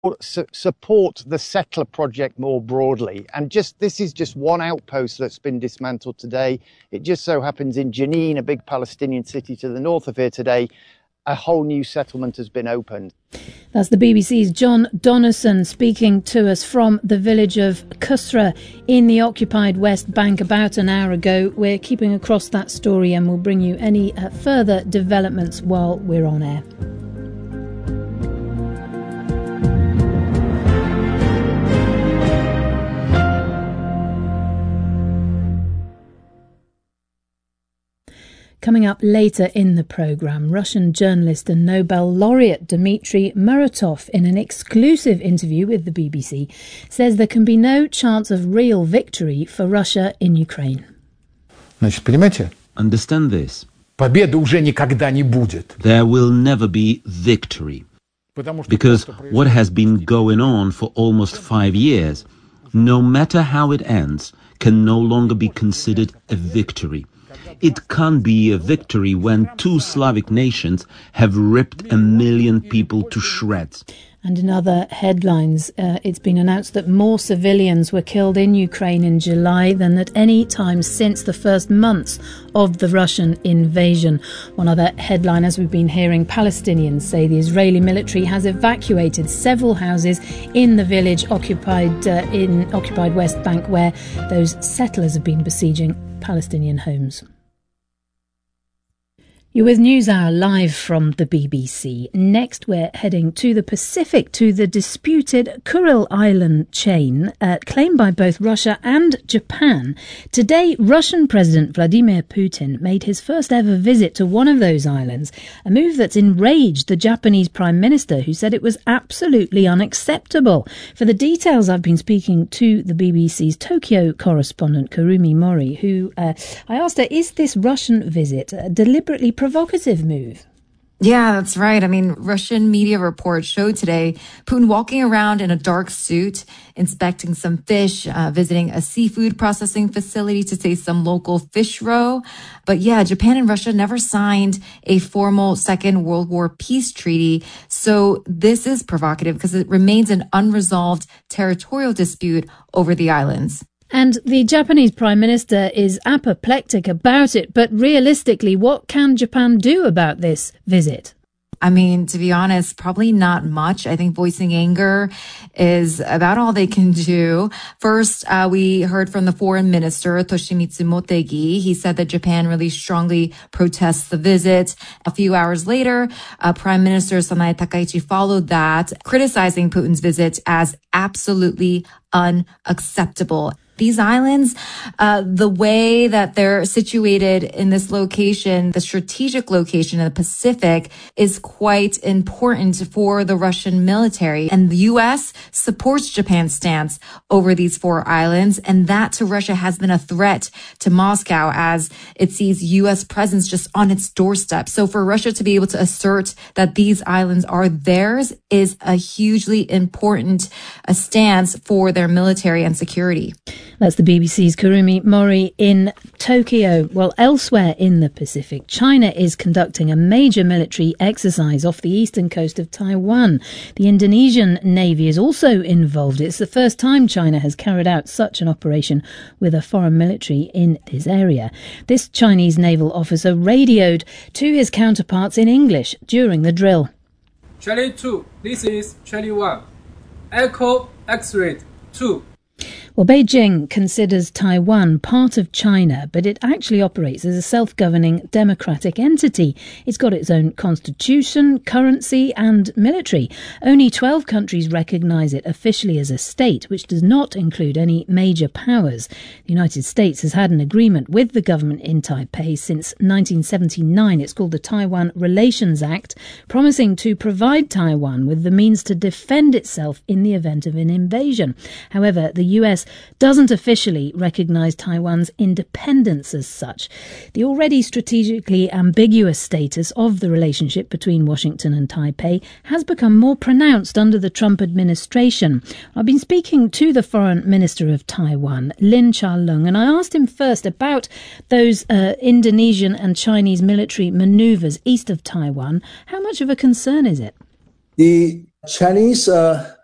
support the settler project more broadly. And this is just one outpost that's been dismantled today. It just so happens in Jenin, a big Palestinian city to the north of here today, a whole new settlement has been opened. That's the BBC's John Donnison speaking to us from the village of Kusra in the occupied West Bank about an hour ago. We're keeping across that story and we'll bring you any further developments while we're on air. Coming up later in the programme, Russian journalist and Nobel laureate Dmitry Muratov, in an exclusive interview with the BBC, says there can be no chance of real victory for Russia in Ukraine. Understand this. Победы уже никогда не будет. There will never be victory. Because what has been going on for almost 5 years, no matter how it ends, can no longer be considered a victory. It can't be a victory when 2 Slavic nations have ripped 1 million people to shreds. And in other headlines, it's been announced that more civilians were killed in Ukraine in July than at any time since the first months of the Russian invasion. One other headline, as we've been hearing, Palestinians say the Israeli military has evacuated several houses in the village occupied West Bank, where those settlers have been besieging Palestinian homes. You're with NewsHour live from the BBC. Next, we're heading to the Pacific, to the disputed Kuril Island chain, claimed by both Russia and Japan. Today, Russian President Vladimir Putin made his first ever visit to one of those islands, a move that's enraged the Japanese Prime Minister, who said it was absolutely unacceptable. For the details, I've been speaking to the BBC's Tokyo correspondent Kurumi Mori, who I asked her, is this Russian visit deliberately provocative move? Yeah, that's right. I mean, Russian media reports showed today Putin walking around in a dark suit, inspecting some fish, visiting a seafood processing facility to taste some local fish roe. But yeah, Japan and Russia never signed a formal Second World War peace treaty. So this is provocative because it remains an unresolved territorial dispute over the islands. And the Japanese Prime Minister is apoplectic about it. But realistically, what can Japan do about this visit? I mean, to be honest, probably not much. I think voicing anger is about all they can do. First, we heard from the foreign minister, Toshimitsu Motegi. He said that Japan really strongly protests the visit. A few hours later, Prime Minister Sanae Takaichi followed that, criticizing Putin's visit as absolutely unacceptable. These islands, the way that they're situated in this location, the strategic location in the Pacific, is quite important for the Russian military. And the U.S. supports Japan's stance over these 4 islands. And that to Russia has been a threat to Moscow as it sees U.S. presence just on its doorstep. So for Russia to be able to assert that these islands are theirs is a hugely important stance for their military and security. That's the BBC's Kurumi Mori in Tokyo. Well, elsewhere in the Pacific, China is conducting a major military exercise off the eastern coast of Taiwan. The Indonesian Navy is also involved. It's the first time China has carried out such an operation with a foreign military in this area. This Chinese naval officer radioed to his counterparts in English during the drill. Charlie 2, this is Charlie 1. Echo X-ray 2. Well, Beijing considers Taiwan part of China, but it actually operates as a self-governing democratic entity. It's got its own constitution, currency and military. Only 12 countries recognise it officially as a state, which does not include any major powers. The United States has had an agreement with the government in Taipei since 1979. It's called the Taiwan Relations Act, promising to provide Taiwan with the means to defend itself in the event of an invasion. However, the US doesn't officially recognise Taiwan's independence as such. The already strategically ambiguous status of the relationship between Washington and Taipei has become more pronounced under the Trump administration. I've been speaking to the Foreign Minister of Taiwan, Lin Chia-lung, and I asked him first about those Indonesian and Chinese military manoeuvres east of Taiwan. How much of a concern is it? The Chinese